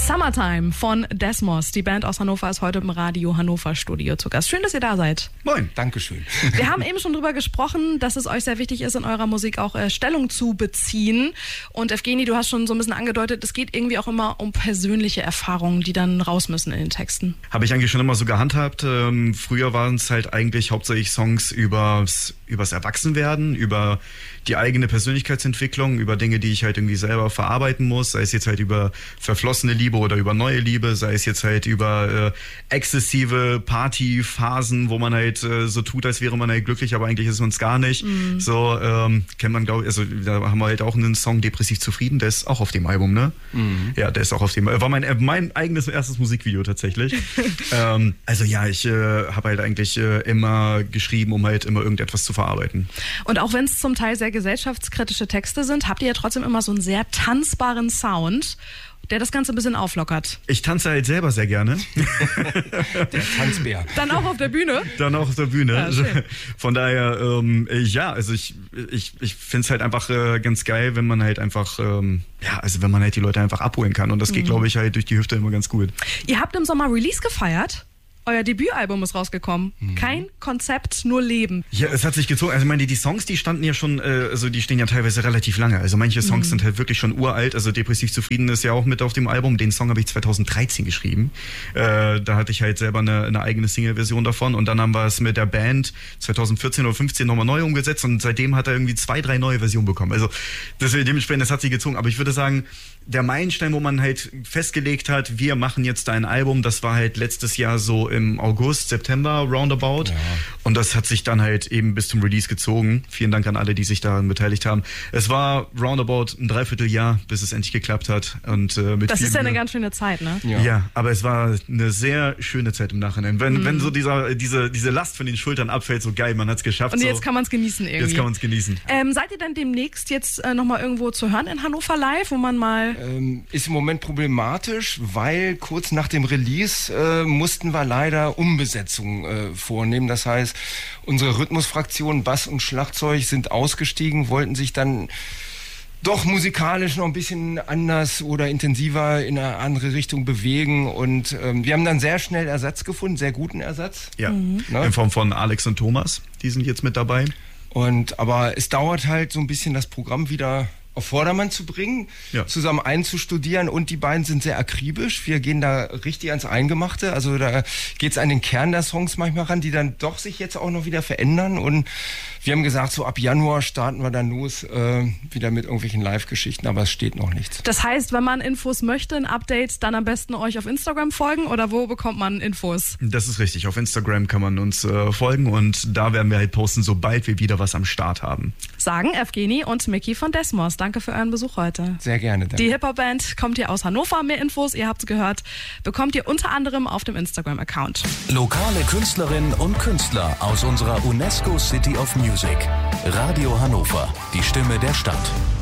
Summertime von Desmos. Die Band aus Hannover ist heute im Radio Hannover Studio zu Gast. Schön, dass ihr da seid. Moin, Dankeschön. Wir haben eben schon drüber gesprochen, dass es euch sehr wichtig ist, in eurer Musik auch Stellung zu beziehen. Und Evgeni, du hast schon so ein bisschen angedeutet, es geht irgendwie auch immer um persönliche Erfahrungen, die dann raus müssen in den Texten. Habe ich eigentlich schon immer so gehandhabt. Früher waren es halt eigentlich hauptsächlich Songs übers Erwachsenwerden, über die eigene Persönlichkeitsentwicklung, über Dinge, die ich halt irgendwie selber verarbeiten muss, sei es jetzt halt über verflossene Liebe oder über neue Liebe, sei es jetzt halt über exzessive Partyphasen, wo man halt so tut, als wäre man halt glücklich, aber eigentlich ist man es gar nicht. Mhm. So kennt man, glaube ich, also da haben wir halt auch einen Song Depressiv zufrieden, der ist auch auf dem Album, ne? Mhm. Ja, der ist auch auf dem, war mein eigenes erstes Musikvideo tatsächlich. Also ja, ich habe halt eigentlich immer geschrieben, um halt immer irgendetwas zu verarbeiten. Und auch wenn es zum Teil sehr gesellschaftskritische Texte sind, habt ihr ja trotzdem immer so einen sehr tanzbaren Sound, der das Ganze ein bisschen auflockert. Ich tanze halt selber sehr gerne. Der Tanzbär. Dann auch auf der Bühne? Dann auch auf der Bühne. Ja, schön. Von daher, ja, also ich finde es halt einfach ganz geil, wenn man halt einfach, wenn man halt die Leute einfach abholen kann. Und das geht, glaube ich, halt durch die Hüfte immer ganz gut. Ihr habt im Sommer Release gefeiert. Euer Debütalbum ist rausgekommen. Kein Konzept, nur Leben. Ja, es hat sich gezogen. Also ich meine, die Songs, die standen ja schon, also die stehen ja teilweise relativ lange. Also manche Songs sind halt wirklich schon uralt. Also Depressiv zufrieden ist ja auch mit auf dem Album. Den Song habe ich 2013 geschrieben. Da hatte ich halt selber eine eigene Single-Version davon. Und dann haben wir es mit der Band 2014 oder 15 nochmal neu umgesetzt. Und seitdem hat er irgendwie 2, 3 neue Versionen bekommen. Also dementsprechend, das hat sich gezogen. Aber ich würde sagen, der Meilenstein, wo man halt festgelegt hat, wir machen jetzt ein Album, das war halt letztes Jahr so im August, September roundabout. Ja. Und das hat sich dann halt eben bis zum Release gezogen. Vielen Dank an alle, die sich daran beteiligt haben. Es war roundabout ein Dreivierteljahr, bis es endlich geklappt hat. Und das ist ja eine ganz schöne Zeit, ne? Ja, aber es war eine sehr schöne Zeit im Nachhinein. Wenn so diese Last von den Schultern abfällt, so geil, man hat es geschafft. Und jetzt kann man es genießen irgendwie. Jetzt kann man es genießen. Seid ihr dann demnächst jetzt nochmal irgendwo zu hören in Hannover Live, wo man mal... Ist im Moment problematisch, weil kurz nach dem Release mussten wir leider Umbesetzungen vornehmen. Das heißt, unsere Rhythmusfraktion Bass und Schlagzeug sind ausgestiegen, wollten sich dann doch musikalisch noch ein bisschen anders oder intensiver in eine andere Richtung bewegen. Und wir haben dann sehr schnell Ersatz gefunden, sehr guten Ersatz. Ja, in Form von Alex und Thomas, die sind jetzt mit dabei. Aber es dauert halt so ein bisschen, das Programm wieder auf Vordermann zu bringen, zusammen einzustudieren, und die beiden sind sehr akribisch. Wir gehen da richtig ans Eingemachte, also da geht's an den Kern der Songs manchmal ran, die dann doch sich jetzt auch noch wieder verändern, und wir haben gesagt, so ab Januar starten wir dann los, wieder mit irgendwelchen Live-Geschichten, aber es steht noch nichts. Das heißt, wenn man Infos möchte, ein Update, dann am besten euch auf Instagram folgen, oder wo bekommt man Infos? Das ist richtig, auf Instagram kann man uns folgen, und da werden wir halt posten, sobald wir wieder was am Start haben. Sagen Evgeni und Micky von Desmos. Danke für euren Besuch heute. Sehr gerne. Danke. Die Hip-Hop-Band kommt hier aus Hannover. Mehr Infos, ihr habt es gehört, bekommt ihr unter anderem auf dem Instagram-Account. Lokale Künstlerinnen und Künstler aus unserer UNESCO City of Music. Radio Hannover, die Stimme der Stadt.